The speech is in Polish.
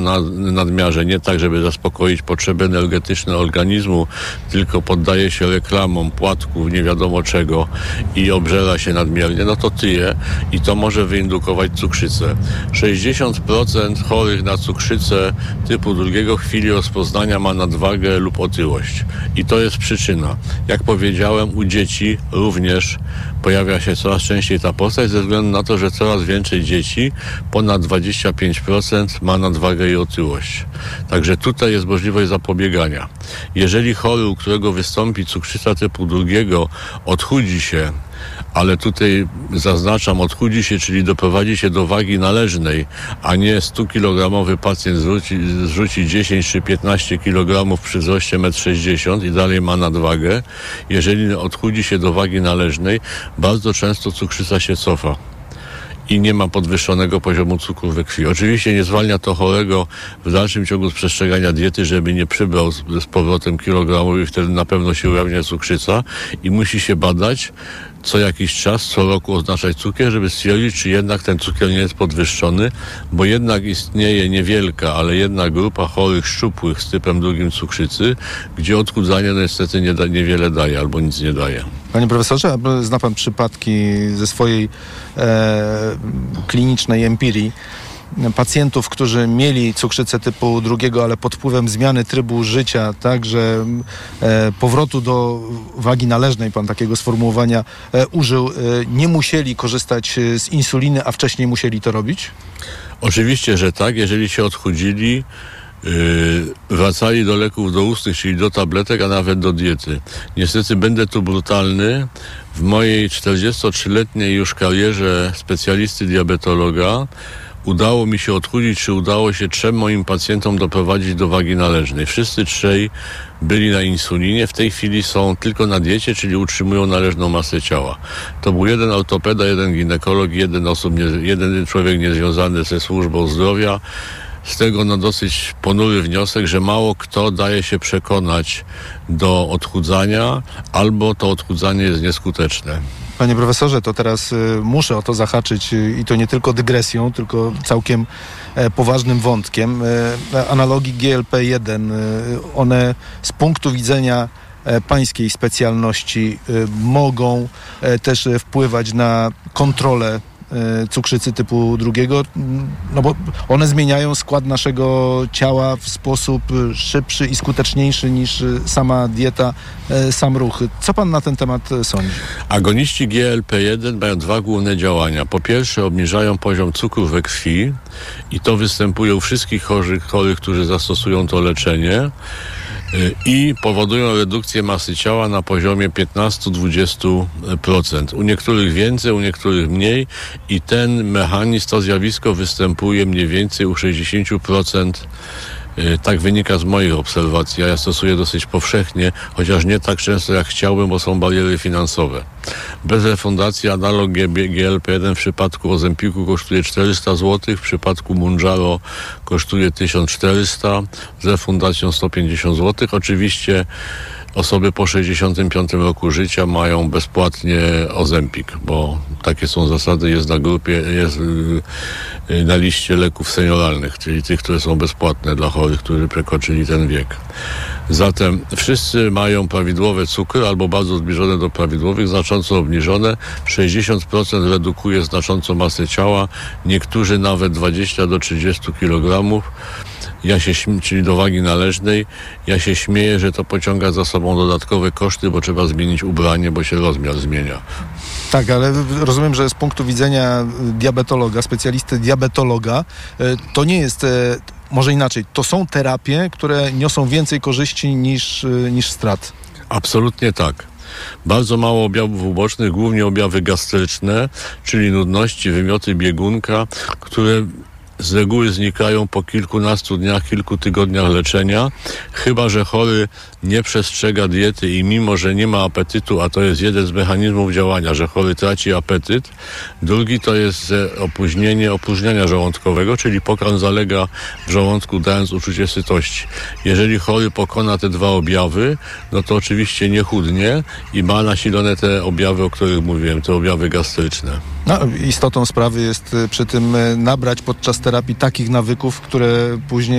nadmiarze, nie tak, żeby zaspokoić potrzeby energetyczne organizmu, tylko poddaje się reklamom, płatków, nie wiadomo czego i obżera się nadmiernie, no to tyje i to może wyindukować cukrzycę. 60% chorych na cukrzycę typu drugiego w chwili rozpoznania ma nadwagę lub otyłość. I to jest przyczyna. Jak powiedziałem, u dzieci również pojawia się coraz częściej ta postać ze względu na to, że coraz więcej dzieci, ponad 25% ma nadwagę i otyłość. Także tutaj jest możliwość zapobiegania. Jeżeli chory, u którego wystąpi cukrzyca typu drugiego, odchudzi się, ale tutaj zaznaczam, odchudzi się, czyli doprowadzi się do wagi należnej, a nie 100-kilogramowy pacjent zrzuci 10 czy 15 kg przy wzroście 1,60 m i dalej ma nadwagę. Jeżeli odchudzi się do wagi należnej, bardzo często cukrzyca się cofa i nie ma podwyższonego poziomu cukru we krwi. Oczywiście nie zwalnia to chorego w dalszym ciągu z przestrzegania diety, żeby nie przybrał z powrotem kilogramów i wtedy na pewno się ujawnia cukrzyca i musi się badać co jakiś czas, co roku oznaczać cukier, żeby stwierdzić, czy jednak ten cukier nie jest podwyższony, bo jednak istnieje niewielka, ale jedna grupa chorych szczupłych z typem drugim cukrzycy, gdzie odchudzanie niestety niewiele daje albo nic nie daje. Panie profesorze, a zna pan przypadki ze swojej klinicznej empirii pacjentów, którzy mieli cukrzycę typu drugiego, ale pod wpływem zmiany trybu życia, także powrotu do wagi należnej, pan takiego sformułowania użył, nie musieli korzystać z insuliny, a wcześniej musieli to robić? Oczywiście, że tak. Jeżeli się odchudzili, wracali do leków doustnych, czyli do tabletek, a nawet do diety. Niestety będę tu brutalny. W mojej 43-letniej już karierze specjalisty diabetologa udało mi się odchudzić, czy udało się 3 moim pacjentom doprowadzić do wagi należnej. Wszyscy 3 byli na insulinie, w tej chwili są tylko na diecie, czyli utrzymują należną masę ciała. To był jeden ortopeda, jeden ginekolog, jeden człowiek niezwiązany ze służbą zdrowia. Z tego dosyć ponury wniosek, że mało kto daje się przekonać do odchudzania, albo to odchudzanie jest nieskuteczne. Panie profesorze, to teraz muszę o to zahaczyć i to nie tylko dygresją, tylko całkiem poważnym wątkiem. Analogii GLP-1, one z punktu widzenia pańskiej specjalności mogą też wpływać na kontrolę cukrzycy typu drugiego, no bo one zmieniają skład naszego ciała w sposób szybszy i skuteczniejszy niż sama dieta, sam ruch. Co pan na ten temat sądzi? Agoniści GLP-1 mają 2 główne działania. Po pierwsze, obniżają poziom cukru we krwi i to występuje u wszystkich chorych, którzy zastosują to leczenie. I powodują redukcję masy ciała na poziomie 15-20%. U niektórych więcej, u niektórych mniej i ten mechanizm, to zjawisko występuje mniej więcej u 60%. Tak wynika z moich obserwacji. Ja stosuję dosyć powszechnie, chociaż nie tak często jak chciałbym, bo są bariery finansowe. Bez refundacji analog GLP-1 w przypadku Ozempiku kosztuje 400 zł, w przypadku Mounjaro kosztuje 1400, z refundacją 150 zł. Oczywiście osoby po 65 roku życia mają bezpłatnie Ozempik, bo takie są zasady, jest na liście leków senioralnych, czyli tych, które są bezpłatne dla chorych, którzy przekroczyli ten wiek. Zatem wszyscy mają prawidłowe cukry albo bardzo zbliżone do prawidłowych, znacząco obniżone. 60% redukuje znacząco masę ciała, niektórzy nawet 20-30 kg. Czyli do wagi należnej. Ja się śmieję, że to pociąga za sobą dodatkowe koszty, bo trzeba zmienić ubranie, bo się rozmiar zmienia. Tak, ale rozumiem, że z punktu widzenia diabetologa, specjalisty diabetologa, to nie jest, może inaczej, to są terapie, które niosą więcej korzyści niż strat. Absolutnie tak. Bardzo mało objawów ubocznych, głównie objawy gastryczne, czyli nudności, wymioty biegunka, które z reguły znikają po kilkunastu dniach, kilku tygodniach leczenia, chyba że chory nie przestrzega diety i mimo, że nie ma apetytu, a to jest jeden z mechanizmów działania, że chory traci apetyt. Drugi to jest opróżniania żołądkowego, czyli pokarm zalega w żołądku, dając uczucie sytości. Jeżeli chory pokona te 2 objawy, no to oczywiście nie chudnie i ma nasilone te objawy, o których mówiłem, te objawy gastryczne. No, istotą sprawy jest przy tym nabrać podczas terapii takich nawyków, które później